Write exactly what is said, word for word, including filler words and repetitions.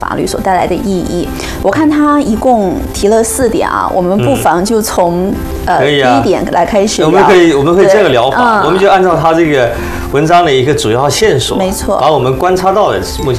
法律所带来的意义。我看他一共提了四点啊，我们不妨就从、嗯、呃、啊、第一点来开始聊。 我们可以我们可以这个疗法、嗯，我们就按照他这个文章的一个主要线索， 没错， 把我们观察到的目前